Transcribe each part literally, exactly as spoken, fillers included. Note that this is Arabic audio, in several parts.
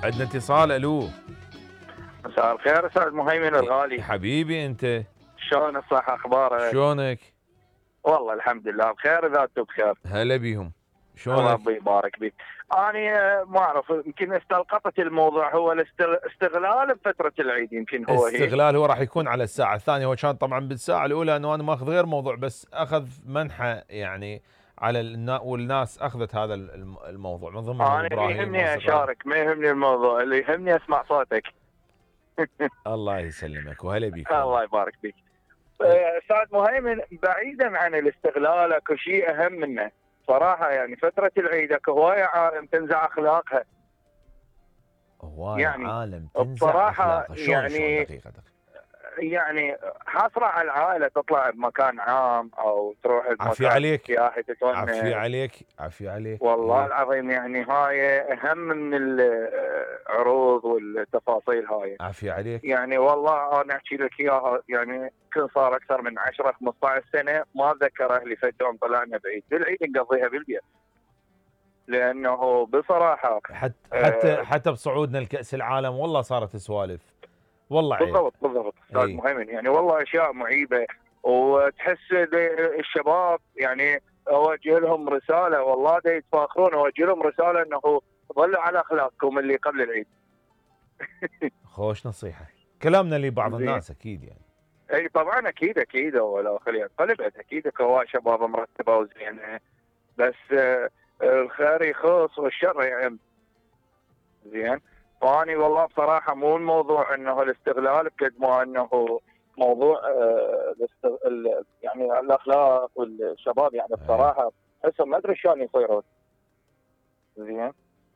عندنا اتصال. الو. مساء الخير استاذ مهيمن الغالي. حبيبي انت شلون الصحة اخبارك؟ شلونك؟ والله الحمد لله بخير اذا انتم بخير. هلا بيهم. شلونك؟ ربي يبارك بك. انا ما اعرف يمكن استلقطت الموضوع هو الاستغلال بفترة العيد يمكن هو هي. استغلال هو راح يكون على الساعة الثانية. هو كان طبعا بالساعة الأولى أنه أنا ماخذ غير موضوع بس أخذ منحة يعني على النا... والناس أخذت هذا الموضوع من ضمنهم أنا إبراهيم. ما يهمني أشارك، ما يهمني الموضوع، اللي يهمني أسمع صوتك. الله يسلمك وهلا بيك. الله يبارك بك. أستاذ مهيمن بعيدا عن الاستغلال اكو شيء أهم منه صراحة. يعني فترة العيد اكو هواية عالم تنزع أخلاقها. هواية يعني عالم تنزع بصراحة أخلاقها. شلون يعني شلون دقيقة دقيقة. يعني حاصرة على العائلة تطلع بمكان عام أو تروح بمكان سياحي تتونس. عافية عليك عافية عليك. والله إيه؟ العظيم يعني هاي أهم من العروض والتفاصيل هاي. عافية عليك. يعني والله أنا أحكي لك إياها يعني كل صار أكثر من عشرة خمسة عشر سنة ما أتذكر أهلي فد يوم طلعنا بعيد. بالعيد نقضيها بالبيت. لأنه بصراحة حتى حتى آه حتى بصعودنا لكأس العالم والله صارت سوالف. والله عيب. بالضبط بالضبط استاذ ايه؟ مهيمن يعني والله اشياء معيبه. وتحس الشباب يعني اوجه لهم رساله والله دا يتفاخرون. اوجه لهم رساله انه ظلوا على اخلاقكم اللي قبل العيد. خوش نصيحه. كلامنا لبعض الناس اكيد يعني. اي طبعا اكيد اكيد ولا خليها قلبت اكيد كوا شباب مرتبه وزينه. بس الخير يخص والشر يعم. زين. فاني والله بصراحه مو الموضوع انه الاستغلال بقد ما انه موضوع آه يعني الاخلاق والشباب يعني بصراحه احسهم ما ادري شلون يصيرون. زين.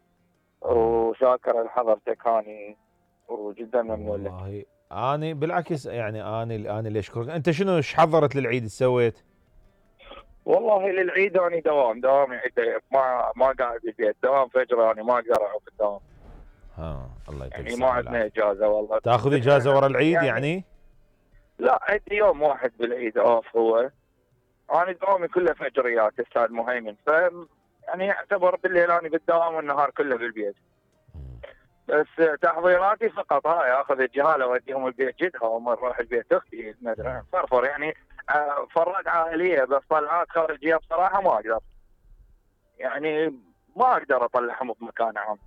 وشاكر لحضرتك هاني وجدا ممنون لك. والله اني بالعكس يعني اني انا اللي اشكرك. انت شنو ايش حضرت للعيد سويت؟ والله للعيد اني دوام دوام يعني ما ما قاعد بالبيت دوام فجر. اني ما اقدر اروح الدوام. ها الله يتقبل. يعني ما عندنا اجازه والله. تاخذ اجازه ورا العيد يعني, يعني؟ لا عندي يوم واحد بالعيد اوف. هو انا دوامي كله فجريات استاذ مهيمن. ف يعني يعتبر بالليل انا بالدوام والنهار كله بالبيت. بس تحضيراتي فقط هاي اخذ الجهاله اوديهم البيت جدها وما اروح البيت اختي ما ادري فرفر يعني فرات عائليه. بس طلعات خارجيه بصراحه ما اقدر. يعني ما اقدر اطلعهم بمكان عام.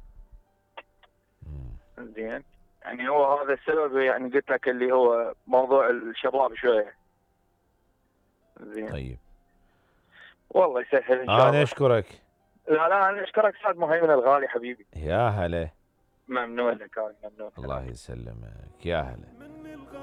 زين. يعني هو هذا السبب يعني قلت لك اللي هو موضوع الشباب شويه. زين. طيب. والله يسهل ان شاء الله. انا اشكرك. لا لا انا اشكرك استاذ مهيمن الغالي حبيبي. يا هلا. ممنون لك. ممنون. الله يسلمك. يا هلا.